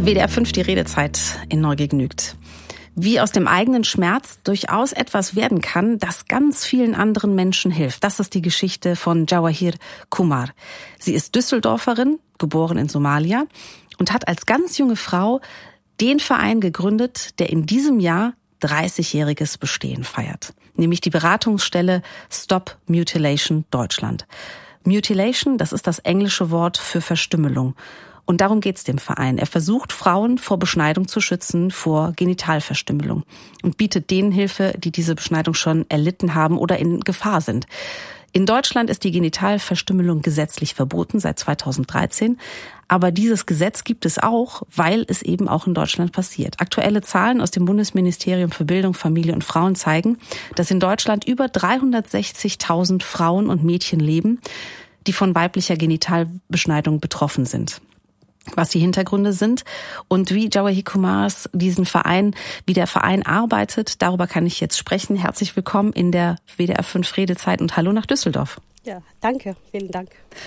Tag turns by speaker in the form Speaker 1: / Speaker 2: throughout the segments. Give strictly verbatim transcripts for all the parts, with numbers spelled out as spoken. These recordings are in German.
Speaker 1: W D R fünf, die Redezeit in Neugegnügt. Wie aus dem eigenen Schmerz durchaus etwas werden kann, das ganz vielen anderen Menschen hilft. Das ist die Geschichte von Jawahir Kumar. Sie ist Düsseldorferin, geboren in Somalia und hat als ganz junge Frau den Verein gegründet, der in diesem Jahr dreißigjähriges Bestehen feiert. Nämlich die Beratungsstelle Stop Mutilation Deutschland. Mutilation, das ist das englische Wort für Verstümmelung. Und darum geht's dem Verein. Er versucht, Frauen vor Beschneidung zu schützen, vor Genitalverstümmelung und bietet denen Hilfe, die diese Beschneidung schon erlitten haben oder in Gefahr sind. In Deutschland ist die Genitalverstümmelung gesetzlich verboten seit zweitausenddreizehn. Aber dieses Gesetz gibt es auch, weil es eben auch in Deutschland passiert. Aktuelle Zahlen aus dem Bundesministerium für Bildung, Familie und Frauen zeigen, dass in Deutschland über dreihundertsechzigtausend Frauen und Mädchen leben, die von weiblicher Genitalbeschneidung betroffen sind. Was die Hintergründe sind und wie Jawahir Kumars diesen Verein, wie der Verein arbeitet, darüber kann ich jetzt sprechen. Herzlich willkommen in der W D R fünf Redezeit und hallo nach Düsseldorf.
Speaker 2: Ja, danke, vielen Dank.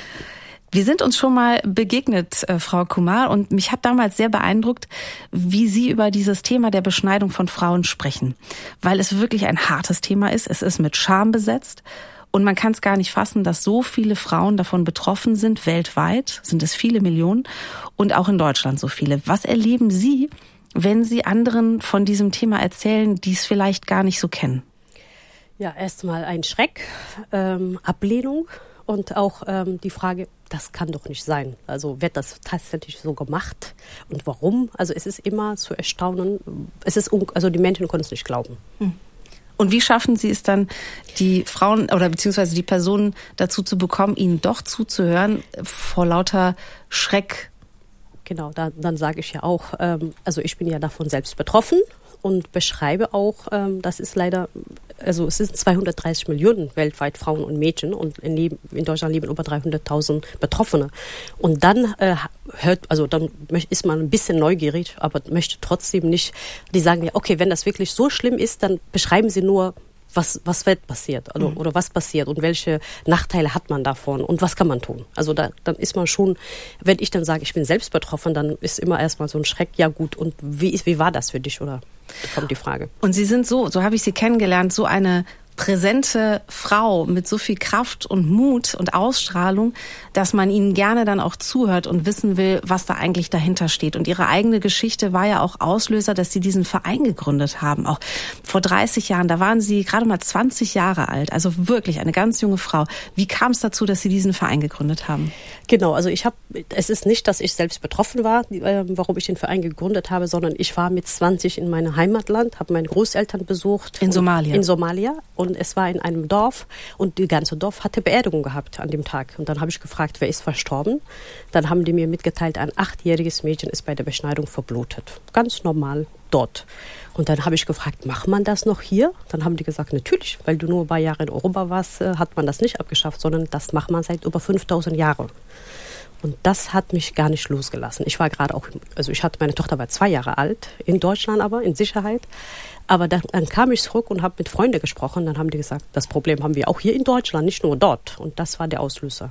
Speaker 1: Wir sind uns schon mal begegnet, äh, Frau Kumar, und mich hat damals sehr beeindruckt, wie Sie über dieses Thema der Beschneidung von Frauen sprechen, weil es wirklich ein hartes Thema ist. Es ist mit Scham besetzt. Und man kann es gar nicht fassen, dass so viele Frauen davon betroffen sind. Weltweit sind es viele Millionen und auch in Deutschland so viele. Was erleben Sie, wenn Sie anderen von diesem Thema erzählen, die es vielleicht gar nicht so kennen?
Speaker 2: Ja, erstmal ein Schreck, ähm, Ablehnung und auch ähm, die Frage, das kann doch nicht sein. Also wird das tatsächlich so gemacht und warum? Also es ist immer zu erstaunen. Es ist un- also die Menschen können es nicht glauben.
Speaker 1: Hm. Und wie schaffen Sie es dann, die Frauen oder beziehungsweise die Personen dazu zu bekommen, Ihnen doch zuzuhören vor lauter Schreck?
Speaker 2: Genau, da, dann sage ich ja auch, ähm, also ich bin ja davon selbst betroffen und beschreibe auch, ähm, das ist leider, also es sind zweihundertdreißig Millionen weltweit Frauen und Mädchen und in, leben, in Deutschland leben über dreihunderttausend Betroffene. Und dann äh, hört, also dann ist man ein bisschen neugierig, aber möchte trotzdem nicht, die sagen ja, okay, wenn das wirklich so schlimm ist, dann beschreiben Sie nur, was, was wird passiert also, mhm. oder was passiert und welche Nachteile hat man davon und was kann man tun. Also da, dann ist man schon, wenn ich dann sage, ich bin selbst betroffen, dann ist immer erstmal so ein Schreck, ja gut, und wie, wie war das für dich, oder? Da kommt die Frage.
Speaker 1: Und Sie sind so, so habe ich Sie kennengelernt, so eine präsente Frau mit so viel Kraft und Mut und Ausstrahlung, dass man ihnen gerne dann auch zuhört und wissen will, was da eigentlich dahinter steht. Und ihre eigene Geschichte war ja auch Auslöser, dass sie diesen Verein gegründet haben. Auch vor dreißig Jahren, da waren sie gerade mal zwanzig Jahre alt, also wirklich eine ganz junge Frau. Wie kam es dazu, dass Sie diesen Verein gegründet haben?
Speaker 2: Genau, also ich habe, es ist nicht, dass ich selbst betroffen war, äh, warum ich den Verein gegründet habe, sondern ich war mit zwanzig in meinem Heimatland, habe meine Großeltern besucht.
Speaker 1: In Somalia?
Speaker 2: In Somalia. Und es war in einem Dorf und die ganze Dorf hatte Beerdigung gehabt an dem Tag. Und dann habe ich gefragt, wer ist verstorben? Dann haben die mir mitgeteilt, ein achtjähriges Mädchen ist bei der Beschneidung verblutet. Ganz normal dort. Und dann habe ich gefragt, macht man das noch hier? Dann haben die gesagt, natürlich, weil du nur ein paar Jahre in Europa warst, hat man das nicht abgeschafft, sondern das macht man seit über fünftausend Jahren. Und das hat mich gar nicht losgelassen. Ich war gerade auch, also ich hatte, meine Tochter war zwei Jahre alt, in Deutschland aber, in Sicherheit. Aber dann, dann kam ich zurück und habe mit Freunden gesprochen. Dann haben die gesagt, das Problem haben wir auch hier in Deutschland, nicht nur dort. Und das war der Auslöser.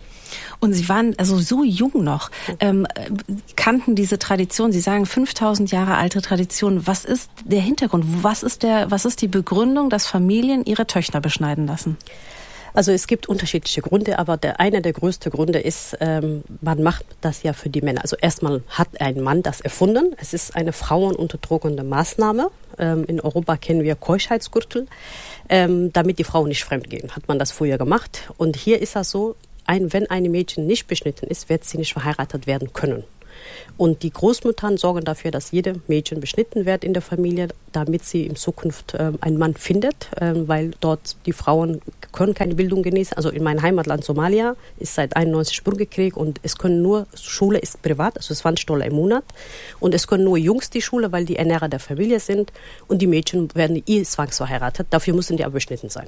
Speaker 1: Und Sie waren also so jung noch, ähm, kannten diese Tradition. Sie sagen fünftausend Jahre alte Tradition. Was ist der Hintergrund? Was ist der, was ist die Begründung, dass Familien ihre Töchter beschneiden lassen?
Speaker 2: Also es gibt unterschiedliche Gründe, aber der eine der größten Gründe ist, ähm, man macht das ja für die Männer. Also erstmal hat ein Mann das erfunden. Es ist eine frauenunterdrückende Maßnahme. Ähm, in Europa kennen wir Keuschheitsgürtel. Ähm, damit die Frauen nicht fremdgehen, hat man das früher gemacht. Und hier ist das so, ein, wenn ein Mädchen nicht beschnitten ist, wird sie nicht verheiratet werden können. Und die Großmuttern sorgen dafür, dass jede Mädchen beschnitten wird in der Familie, damit sie in Zukunft äh, einen Mann findet, äh, weil dort die Frauen können keine Bildung genießen. Also in meinem Heimatland Somalia ist seit einundneunzig Bürgerkrieg und es können nur, Schule ist privat, also zwanzig Dollar im Monat. Und es können nur Jungs die Schule, weil die Ernährer der Familie sind. Und die Mädchen werden eh zwangsverheiratet. Dafür müssen die aber beschnitten sein.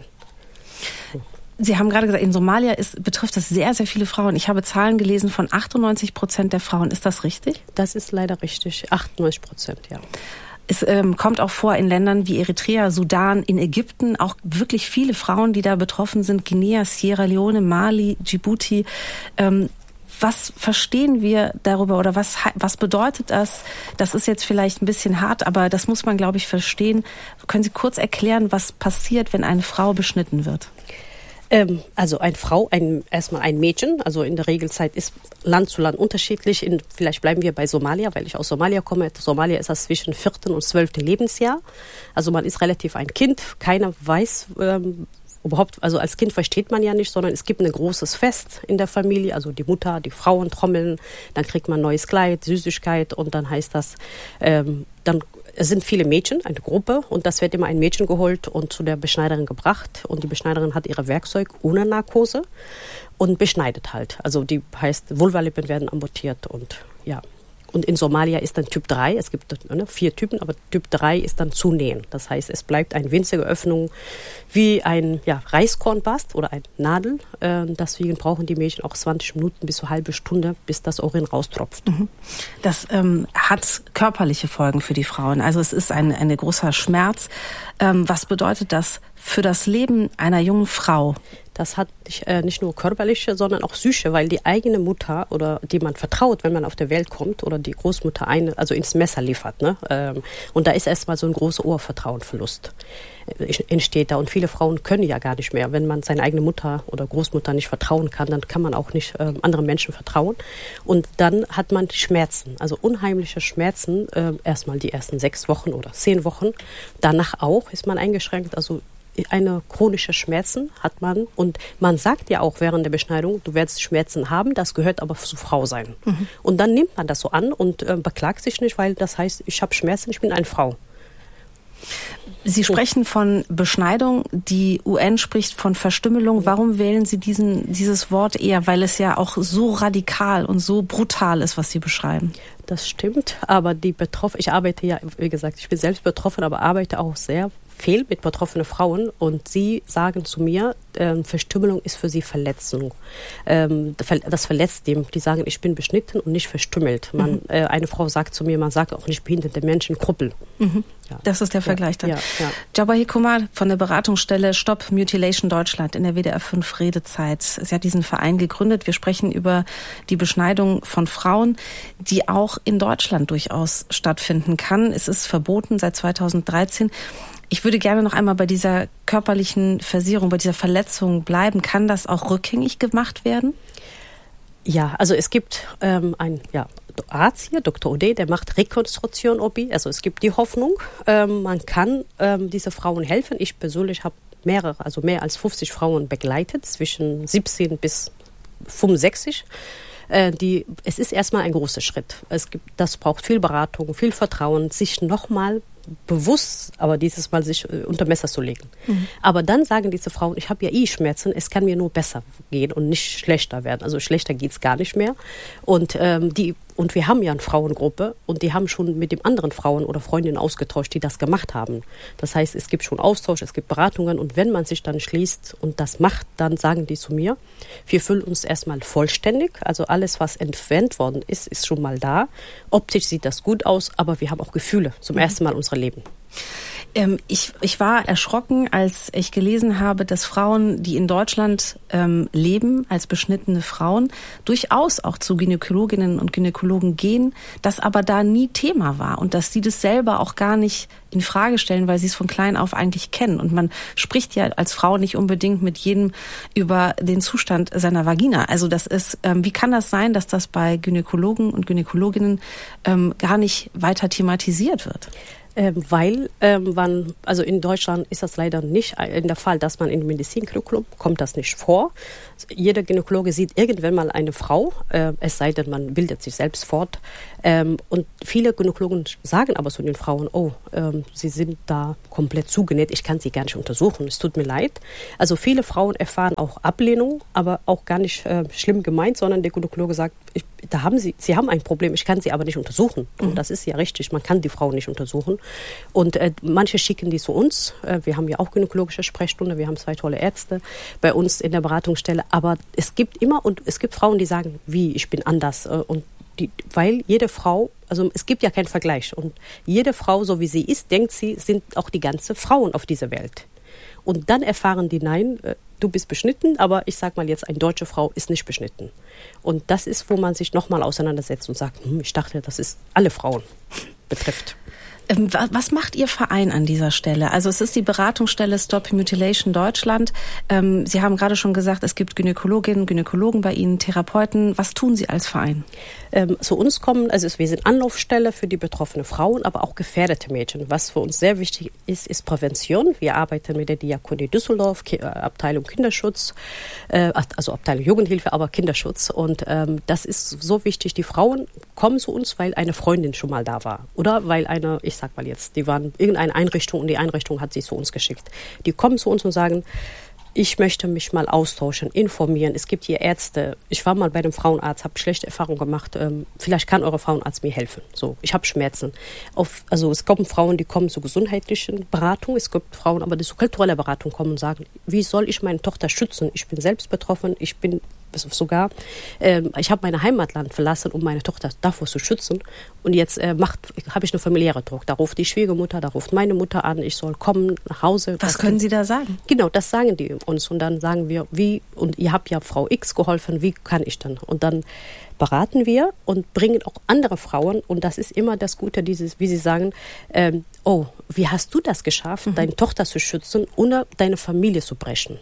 Speaker 1: Sie haben gerade gesagt, in Somalia ist, betrifft das sehr, sehr viele Frauen. Ich habe Zahlen gelesen von achtundneunzig Prozent der Frauen. Ist das richtig?
Speaker 2: Das ist leider richtig. achtundneunzig Prozent, ja.
Speaker 1: Es ähm, kommt auch vor in Ländern wie Eritrea, Sudan, in Ägypten, auch wirklich viele Frauen, die da betroffen sind. Guinea, Sierra Leone, Mali, Djibouti. Ähm, Was verstehen wir darüber oder was, was bedeutet das? Das ist jetzt vielleicht ein bisschen hart, aber das muss man, glaube ich, verstehen. Können Sie kurz erklären, was passiert, wenn eine Frau beschnitten wird?
Speaker 2: Ähm, also eine Frau, ein, erstmal ein Mädchen, also in der Regelzeit ist Land zu Land unterschiedlich. In, vielleicht bleiben wir bei Somalia, weil ich aus Somalia komme. Somalia ist das zwischen vierten und zwölften Lebensjahr. Also man ist relativ ein Kind. Keiner weiß ähm, überhaupt, also als Kind versteht man ja nicht, sondern es gibt ein großes Fest in der Familie. Also die Mutter, die Frauen trommeln, dann kriegt man ein neues Kleid, Süßigkeit und dann heißt das, ähm, dann es sind viele Mädchen, eine Gruppe, und das wird immer ein Mädchen geholt und zu der Beschneiderin gebracht. Und die Beschneiderin hat ihre Werkzeug ohne Narkose und beschneidet halt. Also die heißt, Vulvalippen werden amputiert und ja. Und in Somalia ist dann Typ drei, es gibt ne, vier Typen, aber Typ drei ist dann Zunähen. Das heißt, es bleibt eine winzige Öffnung wie ein ja, Reiskornbast oder eine Nadel. Äh, deswegen brauchen die Mädchen auch zwanzig Minuten bis eine halbe Stunde, bis das Urin raustropft.
Speaker 1: Das ähm, hat körperliche Folgen für die Frauen. Also es ist ein, ein großer Schmerz. Ähm, was bedeutet das für das Leben einer jungen Frau?
Speaker 2: Das hat nicht, äh, nicht nur körperliche, sondern auch psychische, weil die eigene Mutter oder die man vertraut, wenn man auf der Welt kommt, oder die Großmutter eine, also ins Messer liefert. Ne? Ähm, und da ist erstmal so ein großer Urvertrauensverlust äh, entsteht da. Und viele Frauen können ja gar nicht mehr. Wenn man seine eigene Mutter oder Großmutter nicht vertrauen kann, dann kann man auch nicht äh, anderen Menschen vertrauen. Und dann hat man Schmerzen, also unheimliche Schmerzen, äh, erstmal die ersten sechs Wochen oder zehn Wochen. Danach auch ist man eingeschränkt, also eine chronische Schmerzen hat man, und man sagt ja auch während der Beschneidung, du wirst Schmerzen haben, das gehört aber zur Frau sein. Mhm. Und dann nimmt man das so an und äh, beklagt sich nicht, weil das heißt, ich habe Schmerzen, ich bin eine Frau.
Speaker 1: Sie sprechen von Beschneidung, die U N spricht von Verstümmelung. Warum wählen Sie diesen, dieses Wort eher? Weil es ja auch so radikal und so brutal ist, was Sie beschreiben.
Speaker 2: Das stimmt, aber die Betroffenen, ich arbeite ja, wie gesagt, ich bin selbst betroffen, aber arbeite auch sehr viel mit betroffenen Frauen, und sie sagen zu mir, äh, Verstümmelung ist für sie Verletzung. Ähm, das verletzt dem. Die sagen, ich bin beschnitten und nicht verstümmelt. Man, mhm. äh, eine Frau sagt zu mir, man sagt auch nicht behinderte Menschen Krüppel.
Speaker 1: Mhm. Ja. Das ist der Vergleich dann.
Speaker 2: Ja, ja.
Speaker 1: Jawahir Kumar von der Beratungsstelle Stop Mutilation Deutschland in der W D R fünf Redezeit. Sie hat diesen Verein gegründet. Wir sprechen über die Beschneidung von Frauen, die auch in Deutschland durchaus stattfinden kann. Es ist verboten seit zweitausenddreizehn. Ich würde gerne noch einmal bei dieser körperlichen Versierung, bei dieser Verletzung bleiben. Kann das auch rückgängig gemacht werden?
Speaker 2: Ja, also es gibt ähm, ein ja, Arzt hier, Doktor Ode, der macht Rekonstruktion O P. Also es gibt die Hoffnung, ähm, man kann ähm, diese Frauen helfen. Ich persönlich habe mehrere, also mehr als fünfzig Frauen begleitet, zwischen siebzehn bis fünfundsechzig. Äh, die, es ist erstmal ein großer Schritt. Es gibt, das braucht viel Beratung, viel Vertrauen, sich nochmal bewusst, aber dieses Mal sich äh, unter Messer zu legen. Mhm. Aber dann sagen diese Frauen, ich habe ja eh Schmerzen, es kann mir nur besser gehen und nicht schlechter werden. Also schlechter geht es gar nicht mehr. Und ähm, die Und wir haben ja eine Frauengruppe, und die haben schon mit den anderen Frauen oder Freundinnen ausgetauscht, die das gemacht haben. Das heißt, es gibt schon Austausch, es gibt Beratungen, und wenn man sich dann schließt und das macht, dann sagen die zu mir, wir fühlen uns erstmal vollständig, also alles, was entfernt worden ist, ist schon mal da. Optisch sieht das gut aus, aber wir haben auch Gefühle zum mhm. ersten Mal in unserem Leben.
Speaker 1: Ähm, ich, ich war erschrocken, als ich gelesen habe, dass Frauen, die in Deutschland ähm, leben, als beschnittene Frauen, durchaus auch zu Gynäkologinnen und Gynäkologen gehen, das aber da nie Thema war und dass sie das selber auch gar nicht in Frage stellen, weil sie es von klein auf eigentlich kennen. Und man spricht ja als Frau nicht unbedingt mit jedem über den Zustand seiner Vagina. Also das ist, ähm, wie kann das sein, dass das bei Gynäkologen und Gynäkologinnen ähm, gar nicht weiter thematisiert wird?
Speaker 2: Ähm, weil ähm, man, also in Deutschland ist das leider nicht in der Fall, dass man in Medizincurriculum kommt das nicht vor. Also jeder Gynäkologe sieht irgendwann mal eine Frau, äh, es sei denn, man bildet sich selbst fort. Ähm, und viele Gynäkologen sagen aber zu den Frauen, oh, ähm, sie sind da komplett zugenäht, ich kann sie gar nicht untersuchen, es tut mir leid. Also viele Frauen erfahren auch Ablehnung, aber auch gar nicht äh, schlimm gemeint, sondern der Gynäkologe sagt, ich, da haben sie, sie haben ein Problem, ich kann sie aber nicht untersuchen. Mhm. Und das ist ja richtig, man kann die Frau nicht untersuchen. Und äh, manche schicken die zu uns. Äh, wir haben ja auch gynäkologische Sprechstunde, wir haben zwei tolle Ärzte bei uns in der Beratungsstelle. Aber es gibt immer, und es gibt Frauen, die sagen, wie, ich bin anders. Äh, und die, weil jede Frau, also es gibt ja keinen Vergleich. Und jede Frau, so wie sie ist, denkt sie, sind auch die ganzen Frauen auf dieser Welt. Und dann erfahren die, nein, äh, du bist beschnitten, aber ich sag mal jetzt, eine deutsche Frau ist nicht beschnitten. Und das ist, wo man sich nochmal auseinandersetzt und sagt, hm, ich dachte, das ist alle Frauen betrifft.
Speaker 1: Was macht Ihr Verein an dieser Stelle? Also es ist die Beratungsstelle Stop Mutilation Deutschland. Sie haben gerade schon gesagt, es gibt Gynäkologinnen, Gynäkologen bei Ihnen, Therapeuten. Was tun Sie als Verein?
Speaker 2: Ähm, zu uns kommen, also wir sind Anlaufstelle für die betroffenen Frauen, aber auch gefährdete Mädchen. Was für uns sehr wichtig ist, ist Prävention. Wir arbeiten mit der Diakonie Düsseldorf, Ki- Abteilung Kinderschutz, äh, also Abteilung Jugendhilfe, aber Kinderschutz. Und ähm, das ist so wichtig. Die Frauen kommen zu uns, weil eine Freundin schon mal da war oder weil eine, ich sag mal jetzt, die waren in irgendeine Einrichtung und die Einrichtung hat sie zu uns geschickt. Die kommen zu uns und sagen, ich möchte mich mal austauschen, informieren. Es gibt hier Ärzte. Ich war mal bei einem Frauenarzt, habe schlechte Erfahrungen gemacht. Ähm, vielleicht kann eure Frauenarzt mir helfen. So, ich habe Schmerzen. Auf, also es kommen Frauen, die kommen zur gesundheitlichen Beratung. Es gibt Frauen, aber die zur kulturellen Beratung kommen und sagen, wie soll ich meine Tochter schützen? Ich bin selbst betroffen. Ich bin sogar, äh, ich habe mein Heimatland verlassen, um meine Tochter davor zu schützen. Und jetzt äh, habe ich einen familiären Druck. Da ruft die Schwiegermutter, da ruft meine Mutter an, ich soll kommen nach Hause.
Speaker 1: Was können Sie da sagen?
Speaker 2: Genau, das sagen die uns. Und dann sagen wir, wie, und ihr habt ja Frau X geholfen, wie kann ich denn? Und dann beraten wir und bringen auch andere Frauen. Und das ist immer das Gute, dieses, wie Sie sagen, ähm, oh, wie hast du das geschafft, mhm. deine Tochter zu schützen, ohne deine Familie zu brechen?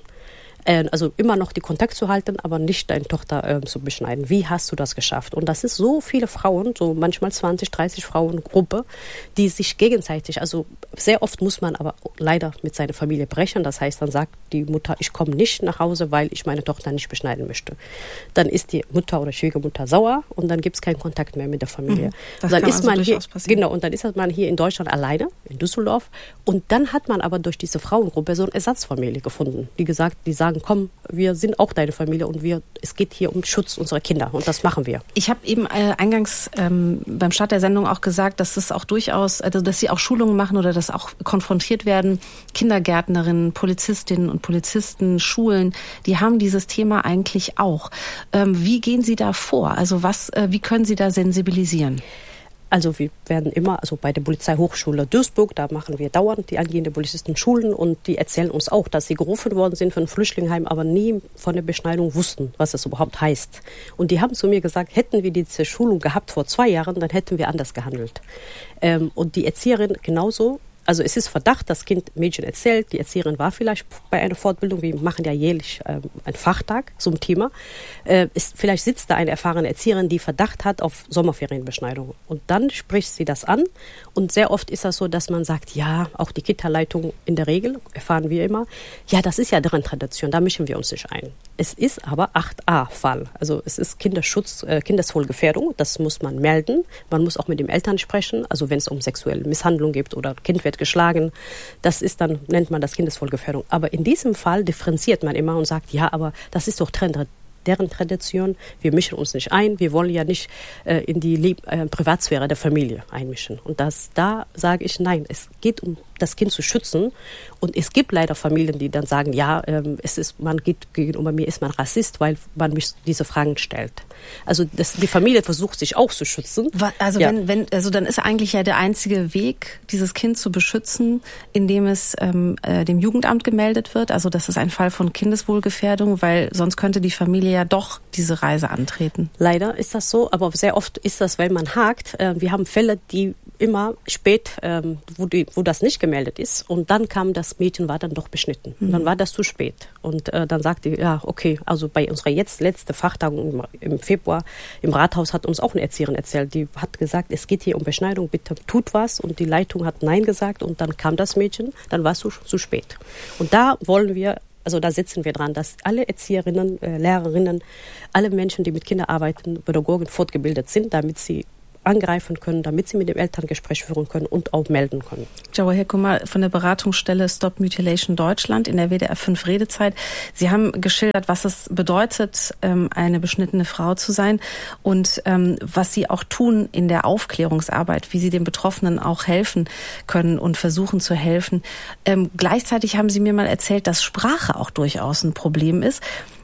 Speaker 2: Also immer noch die Kontakt zu halten, aber nicht deine Tochter äh, zu beschneiden. Wie hast du das geschafft? Und das ist so viele Frauen, so manchmal zwanzig, dreißig Frauen Gruppe, die sich gegenseitig, also sehr oft muss man aber leider mit seiner Familie brechen. Das heißt, dann sagt die Mutter, ich komme nicht nach Hause, weil ich meine Tochter nicht beschneiden möchte. Dann ist die Mutter oder Schwiegermutter sauer und dann gibt es keinen Kontakt mehr mit der Familie.
Speaker 1: Mhm. Das
Speaker 2: dann
Speaker 1: kann
Speaker 2: ist
Speaker 1: also
Speaker 2: man hier,
Speaker 1: passieren.
Speaker 2: genau, und dann ist man hier in Deutschland alleine, in Düsseldorf. Und dann hat man aber durch diese Frauengruppe so eine Ersatzfamilie gefunden, die gesagt, die sagen, komm, wir sind auch deine Familie und wir, es geht hier um Schutz unserer Kinder und das machen wir.
Speaker 1: Ich habe eben äh, eingangs ähm, beim Start der Sendung auch gesagt, dass es auch durchaus, also dass Sie auch Schulungen machen oder dass auch konfrontiert werden, Kindergärtnerinnen, Polizistinnen und Polizisten, Schulen, die haben dieses Thema eigentlich auch. Ähm, wie gehen Sie da vor? Also was, äh, wie können Sie da sensibilisieren?
Speaker 2: Also wir werden immer, also bei der Polizeihochschule Duisburg, da machen wir dauernd die angehenden Polizisten Schulen und die erzählen uns auch, dass sie gerufen worden sind von Flüchtlingsheim, aber nie von der Beschneidung wussten, was das überhaupt heißt. Und die haben zu mir gesagt, hätten wir diese Schulung gehabt vor zwei Jahren, dann hätten wir anders gehandelt. Ähm, und die Erzieherin genauso. Also es ist Verdacht, das Kind Mädchen erzählt, die Erzieherin war vielleicht bei einer Fortbildung, wir machen ja jährlich äh, einen Fachtag zum Thema. Äh, ist, vielleicht sitzt da eine erfahrene Erzieherin, die Verdacht hat auf Sommerferienbeschneidung. Und dann spricht sie das an und sehr oft ist das so, dass man sagt, ja, auch die Kita-Leitung in der Regel, erfahren wir immer, ja, das ist ja deren Tradition, da mischen wir uns nicht ein. Es ist aber acht a Fall, also es ist Kinderschutz, äh, Kindeswohlgefährdung, das muss man melden. Man muss auch mit den Eltern sprechen, also wenn es um sexuelle Misshandlung geht oder Kind wird geschlagen, das ist dann, nennt man das Kindeswohlgefährdung. Aber in diesem Fall differenziert man immer und sagt, ja, aber das ist doch Trend, deren Tradition, wir mischen uns nicht ein, wir wollen ja nicht äh, in die Lieb- äh, Privatsphäre der Familie einmischen. Und das, da sage ich, nein, es geht um das Kind zu schützen. Und es gibt leider Familien, die dann sagen, ja, ähm, es ist, man geht gegenüber mir, ist man Rassist, weil man mich diese Fragen stellt. Also das, die Familie versucht sich auch zu schützen.
Speaker 1: Also
Speaker 2: ja.
Speaker 1: wenn, wenn, also dann ist eigentlich ja der einzige Weg, dieses Kind zu beschützen, indem es ähm, äh, dem Jugendamt gemeldet wird. Also das ist ein Fall von Kindeswohlgefährdung, weil sonst könnte die Familie ja doch diese Reise antreten.
Speaker 2: Leider ist das so, aber sehr oft ist das, weil man hakt. Äh, wir haben Fälle, die immer spät, ähm, wo, die, wo das nicht gemeldet ist. Und dann kam das Mädchen, war dann doch beschnitten. Mhm. Und dann war das zu spät. Und äh, dann sagte, ja, okay, also bei unserer jetzt letzten Fachtagung im, im Februar im Rathaus hat uns auch eine Erzieherin erzählt. Die hat gesagt, es geht hier um Beschneidung, bitte tut was. Und die Leitung hat Nein gesagt. Und dann kam das Mädchen, dann war es zu, zu spät. Und da wollen wir, also da sitzen wir dran, dass alle Erzieherinnen, äh, Lehrerinnen, alle Menschen, die mit Kindern arbeiten, Pädagogen fortgebildet sind, damit sie angreifen können, damit sie mit dem Elterngespräch führen können und auch melden können.
Speaker 1: Jawahir Kumar von der Beratungsstelle Stop Mutilation Deutschland in der W D R fünf Redezeit. Sie haben geschildert, was es bedeutet, eine beschnittene Frau zu sein und was Sie auch tun in der Aufklärungsarbeit, wie Sie den Betroffenen auch helfen können und versuchen zu helfen. Gleichzeitig haben Sie mir mal erzählt, dass Sprache auch durchaus ein Problem ist.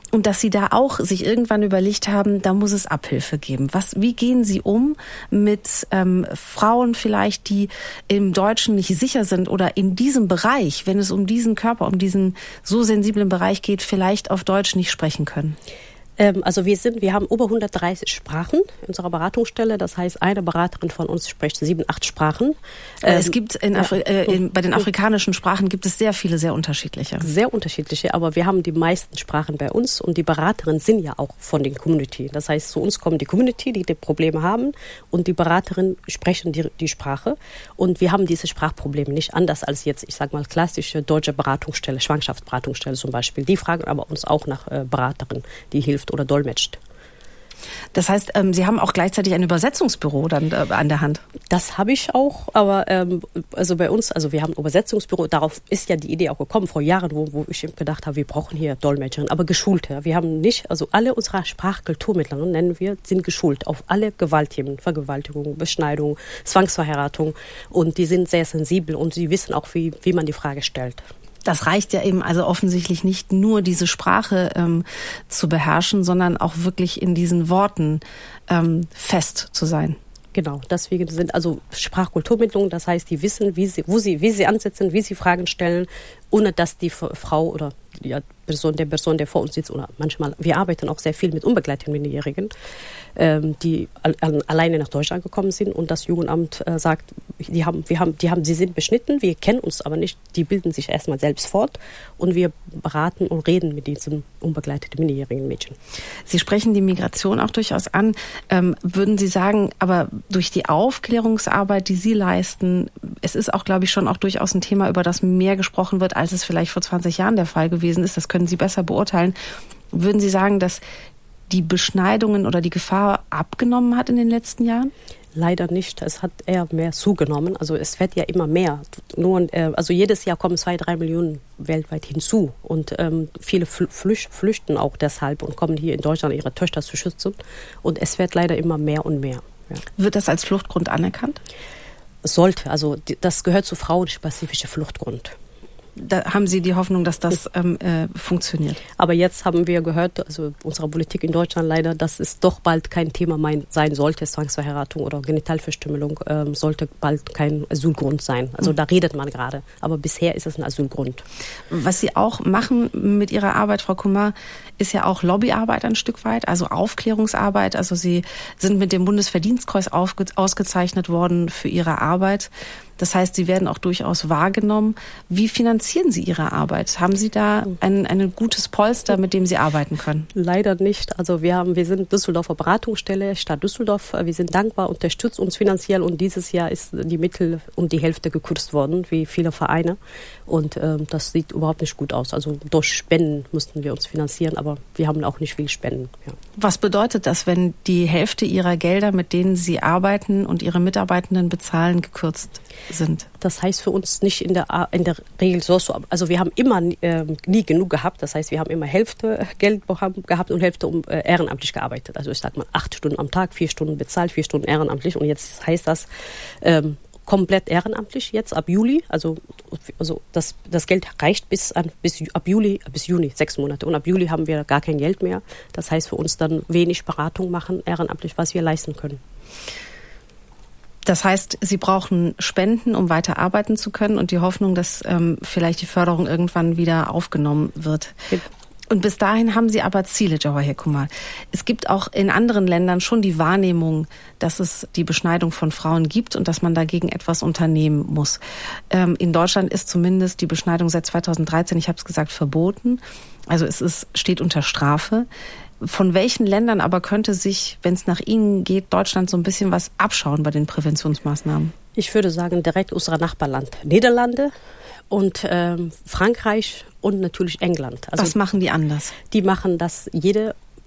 Speaker 1: Und dass Sie da auch sich irgendwann überlegt haben, da muss es Abhilfe geben. Was, wie gehen Sie um mit ähm, Frauen vielleicht, die im Deutschen nicht sicher sind oder in diesem Bereich, wenn es um diesen Körper, um diesen so sensiblen Bereich geht, vielleicht auf Deutsch nicht sprechen können?
Speaker 2: Ähm, also wir sind, wir haben über hundertdreißig Sprachen in unserer Beratungsstelle. Das heißt, eine Beraterin von uns spricht sieben, acht Sprachen.
Speaker 1: Ähm, es gibt in Afri- äh, in, bei den afrikanischen Sprachen gibt es sehr viele, sehr unterschiedliche.
Speaker 2: Sehr unterschiedliche, aber wir haben die meisten Sprachen bei uns und die Beraterinnen sind ja auch von den Community. Das heißt, zu uns kommen die Community, die die Probleme haben und die Beraterinnen sprechen die, die Sprache und wir haben diese Sprachprobleme nicht anders als jetzt, ich sage mal, klassische deutsche Beratungsstelle, Schwangerschaftsberatungsstelle zum Beispiel. Die fragen aber uns auch nach äh, Beraterin, die hilft oder dolmetscht.
Speaker 1: Das heißt, ähm, Sie haben auch gleichzeitig ein Übersetzungsbüro dann äh, an der Hand?
Speaker 2: Das habe ich auch, aber ähm, also bei uns, also wir haben ein Übersetzungsbüro, darauf ist ja die Idee auch gekommen vor Jahren, wo, wo ich gedacht habe, wir brauchen hier Dolmetscherinnen, aber geschulte. Wir haben nicht, also alle unserer Sprachkulturmittlerinnen, nennen wir, sind geschult auf alle Gewaltthemen, Vergewaltigung, Beschneidung, Zwangsverheiratung und die sind sehr sensibel und sie wissen auch, wie, wie man die Frage stellt.
Speaker 1: Das reicht ja eben also offensichtlich nicht nur diese Sprache ähm, zu beherrschen, sondern auch wirklich in diesen Worten ähm, fest zu sein.
Speaker 2: Genau, deswegen sind also Sprachkulturmittlung, das heißt, die wissen, wie sie, wo sie, wie sie ansetzen, wie sie Fragen stellen, ohne dass die Frau oder die Person, der Person, der vor uns sitzt, oder manchmal, wir arbeiten auch sehr viel mit unbegleiteten Minderjährigen, ähm, die al- alleine nach Deutschland gekommen sind und das Jugendamt äh, sagt, die haben, wir haben, die haben, sie sind beschnitten, wir kennen uns aber nicht, die bilden sich erstmal selbst fort und wir beraten und reden mit diesen unbegleiteten minderjährigen Mädchen.
Speaker 1: Sie sprechen die Migration auch durchaus an. Ähm, würden Sie sagen, aber durch die Aufklärungsarbeit, die Sie leisten, es ist auch, glaube ich, schon auch durchaus ein Thema, über das mehr gesprochen wird, als es vielleicht vor zwanzig Jahren der Fall gewesen ist. Das können Sie besser beurteilen. Würden Sie sagen, dass die Beschneidungen oder die Gefahr abgenommen hat in den letzten Jahren?
Speaker 2: Leider nicht. Es hat eher mehr zugenommen. Also es wird ja immer mehr. Nur, äh, also jedes Jahr kommen zwei, drei Millionen weltweit hinzu. Und ähm, viele flüch- flüchten auch deshalb und kommen hier in Deutschland, ihre Töchter zu schützen. Und es wird leider immer mehr und mehr. Ja.
Speaker 1: Wird das als Fluchtgrund anerkannt?
Speaker 2: Es sollte. Also die, das gehört zu frauenspezifischer Fluchtgrund.
Speaker 1: Da haben Sie die Hoffnung, dass das ähm, äh, funktioniert?
Speaker 2: Aber jetzt haben wir gehört, also unserer Politik in Deutschland leider, dass es doch bald kein Thema mein, sein sollte, Zwangsverheiratung oder Genitalverstümmelung ähm, sollte bald kein Asylgrund sein. Also mhm. da redet man gerade. Aber bisher ist es ein Asylgrund.
Speaker 1: Was Sie auch machen mit Ihrer Arbeit, Frau Kumar, ist ja auch Lobbyarbeit ein Stück weit, also Aufklärungsarbeit. Also Sie sind mit dem Bundesverdienstkreuz aufge- ausgezeichnet worden für Ihre Arbeit. Das heißt, Sie werden auch durchaus wahrgenommen. Wie finanzieren Sie Ihre Arbeit? Haben Sie da ein, ein gutes Polster, mit dem Sie arbeiten können?
Speaker 2: Leider nicht. Also wir haben, wir sind Düsseldorfer Beratungsstelle, Stadt Düsseldorf. Wir sind dankbar, unterstützt uns finanziell und dieses Jahr ist die Mittel um die Hälfte gekürzt worden, wie viele Vereine. Und äh, das sieht überhaupt nicht gut aus. Also durch Spenden mussten wir uns finanzieren, aber wir haben auch nicht viel Spenden. Ja.
Speaker 1: Was bedeutet das, wenn die Hälfte Ihrer Gelder, mit denen Sie arbeiten und Ihre Mitarbeitenden bezahlen, gekürzt sind?
Speaker 2: Das heißt für uns nicht in der, in der Regel so, also wir haben immer äh, nie genug gehabt, das heißt wir haben immer Hälfte Geld gehabt und Hälfte um, äh, ehrenamtlich gearbeitet. Also ich sag mal acht Stunden am Tag, vier Stunden bezahlt, vier Stunden ehrenamtlich und jetzt heißt das ähm, komplett ehrenamtlich jetzt ab Juli, also, also das, das Geld reicht bis, an, bis ab Juli, bis Juni, sechs Monate und ab Juli haben wir gar kein Geld mehr. Das heißt für uns dann wenig Beratung machen, ehrenamtlich, was wir leisten können.
Speaker 1: Das heißt, Sie brauchen Spenden, um weiter arbeiten zu können und die Hoffnung, dass ähm, vielleicht die Förderung irgendwann wieder aufgenommen wird. Ja. Und bis dahin haben Sie aber Ziele, Jawahir Kumar. Es gibt auch in anderen Ländern schon die Wahrnehmung, dass es die Beschneidung von Frauen gibt und dass man dagegen etwas unternehmen muss. Ähm, in Deutschland ist zumindest die Beschneidung seit zweitausenddreizehn, ich habe es gesagt, verboten. Also es ist, steht unter Strafe. Von welchen Ländern aber könnte sich, wenn es nach Ihnen geht, Deutschland so ein bisschen was abschauen bei den Präventionsmaßnahmen?
Speaker 2: Ich würde sagen, direkt unser Nachbarland Niederlande und ähm, Frankreich und natürlich England. Also
Speaker 1: was machen die anders?
Speaker 2: Die machen, dass jede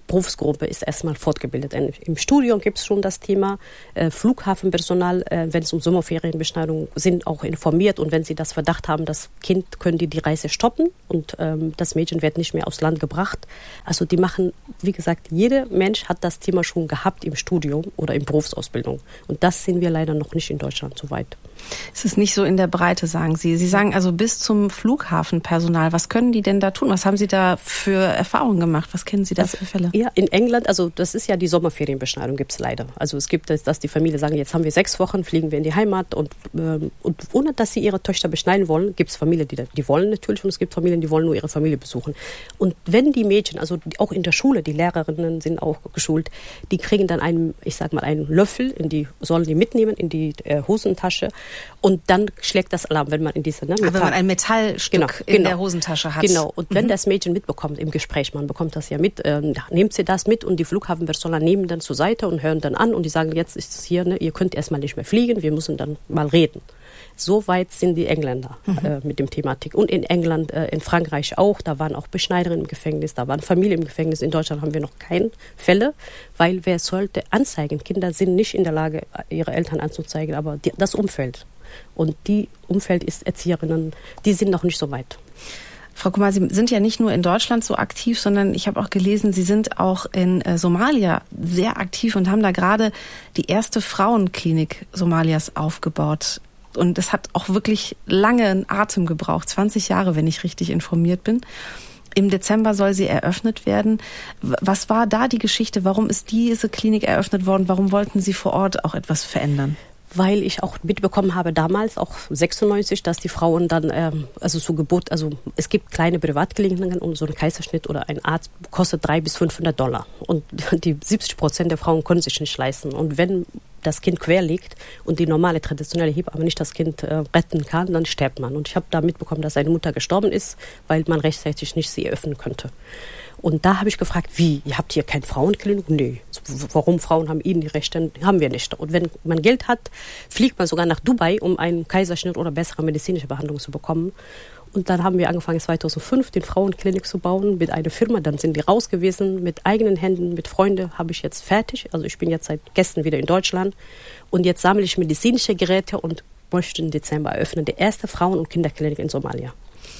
Speaker 2: Berufsgruppe ist erstmal fortgebildet. Im Studium gibt es schon das Thema. Äh, Flughafenpersonal, äh, wenn es um Sommerferienbeschneidung sind, auch informiert. Und wenn sie das Verdacht haben, das Kind, können die die Reise stoppen und ähm, das Mädchen wird nicht mehr aufs Land gebracht. Also die machen, wie gesagt, jeder Mensch hat das Thema schon gehabt im Studium oder in Berufsausbildung. Und das sind wir leider noch nicht in Deutschland so weit.
Speaker 1: Es ist nicht so in der Breite, sagen Sie. Sie sagen also bis zum Flughafenpersonal. Was können die denn da tun? Was haben Sie da für Erfahrungen gemacht? Was kennen Sie da
Speaker 2: das,
Speaker 1: für Fälle?
Speaker 2: Ja, in England, also das ist ja die Sommerferienbeschneidung, gibt es leider. Also es gibt, dass die Familie sagen, jetzt haben wir sechs Wochen, fliegen wir in die Heimat und, ähm, und ohne, dass sie ihre Töchter beschneiden wollen, gibt es Familien, die, die wollen natürlich und es gibt Familien, die wollen nur ihre Familie besuchen. Und wenn die Mädchen, also auch in der Schule, die Lehrerinnen sind auch geschult, die kriegen dann einen, ich sag mal, einen Löffel, in die, sollen die mitnehmen in die äh, Hosentasche. Und dann schlägt das Alarm, wenn man in diese... Ne,
Speaker 1: Aber wenn man ein Metallstück
Speaker 2: genau,
Speaker 1: in
Speaker 2: genau,
Speaker 1: der Hosentasche hat.
Speaker 2: Genau, und wenn
Speaker 1: mhm.
Speaker 2: das Mädchen mitbekommt im Gespräch, man bekommt das ja mit, ähm, nehmt sie das mit und die Flughafenpersoner nehmen dann zur Seite und hören dann an und die sagen, jetzt ist es hier, ne, ihr könnt erstmal nicht mehr fliegen, wir müssen dann mal reden. So weit sind die Engländer mhm. äh, mit dem Thematik. Und in England, äh, in Frankreich auch, da waren auch Beschneiderinnen im Gefängnis, da waren Familien im Gefängnis. In Deutschland haben wir noch keine Fälle, weil wer sollte anzeigen? Kinder sind nicht in der Lage, ihre Eltern anzuzeigen, aber die, das Umfeld. Und die Umfeld ist Erzieherinnen, die sind noch nicht so weit.
Speaker 1: Frau Kumar, Sie sind ja nicht nur in Deutschland so aktiv, sondern ich habe auch gelesen, Sie sind auch in äh, Somalia sehr aktiv und haben da gerade die erste Frauenklinik Somalias aufgebaut. Und das hat auch wirklich lange einen Atem gebraucht, zwanzig Jahre, wenn ich richtig informiert bin. Im Dezember soll sie eröffnet werden. Was war da die Geschichte? Warum ist diese Klinik eröffnet worden? Warum wollten Sie vor Ort auch etwas verändern?
Speaker 2: Weil ich auch mitbekommen habe damals, auch sechsundneunzig, dass die Frauen dann, ähm, also zur Geburt, also es gibt kleine Privatkliniken und so ein Kaiserschnitt oder ein Arzt kostet dreihundert bis fünfhundert Dollar. Und die siebzig Prozent der Frauen können sich nicht leisten. Und wenn das Kind quer liegt und die normale traditionelle Hebamme nicht das Kind äh, retten kann, dann stirbt man. Und ich habe da mitbekommen, dass seine Mutter gestorben ist, weil man rechtzeitig nicht sie öffnen könnte. Und da habe ich gefragt, wie, ihr habt hier keine Frauenklinik? Nee. Warum? Frauen haben ihnen die Rechte? Haben wir nicht. Und wenn man Geld hat, fliegt man sogar nach Dubai, um einen Kaiserschnitt oder bessere medizinische Behandlung zu bekommen. Und dann haben wir angefangen, zweitausendfünf den Frauenklinik zu bauen mit einer Firma. Dann sind die raus gewesen, mit eigenen Händen, mit Freunden habe ich jetzt fertig. Also ich bin jetzt seit gestern wieder in Deutschland. Und jetzt sammle ich medizinische Geräte und möchte im Dezember eröffnen. Die erste Frauen- und Kinderklinik in Somalia.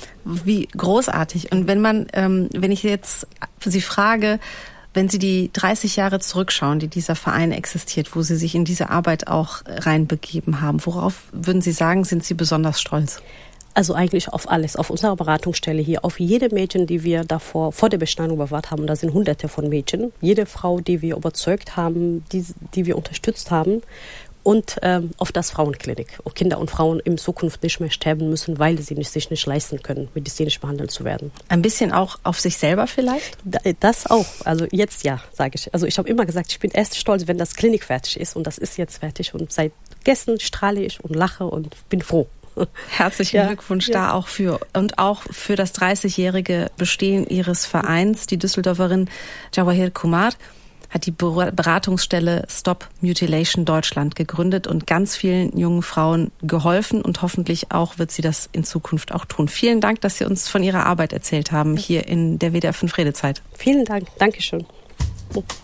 Speaker 1: Wie großartig. Und wenn man, ähm, wenn ich jetzt Sie frage, wenn Sie die dreißig Jahre zurückschauen, die dieser Verein existiert, wo Sie sich in diese Arbeit auch reinbegeben haben, worauf würden Sie sagen, sind Sie besonders stolz?
Speaker 2: Also eigentlich auf alles, auf unserer Beratungsstelle hier, auf jede Mädchen, die wir davor vor der Beschneidung bewahrt haben. Da sind hunderte von Mädchen. Jede Frau, die wir überzeugt haben, die, die wir unterstützt haben. Und ähm, auf das Frauenklinik, wo Kinder und Frauen in Zukunft nicht mehr sterben müssen, weil sie nicht, sich nicht leisten können, medizinisch behandelt zu werden.
Speaker 1: Ein bisschen auch auf sich selber vielleicht?
Speaker 2: Das auch. Also jetzt ja, sage ich. Also ich habe immer gesagt, ich bin erst stolz, wenn das Klinik fertig ist. Und das ist jetzt fertig. Und seit gestern strahle ich und lache und bin froh.
Speaker 1: Herzlichen ja, Glückwunsch ja. da auch für und auch für das dreißigjährige Bestehen Ihres Vereins. Die Düsseldorferin Jawahir Kumar hat die Beratungsstelle Stop Mutilation Deutschland gegründet und ganz vielen jungen Frauen geholfen und hoffentlich auch wird sie das in Zukunft auch tun. Vielen Dank, dass Sie uns von Ihrer Arbeit erzählt haben hier in der W D R fünf Redezeit.
Speaker 2: Vielen Dank. Dankeschön.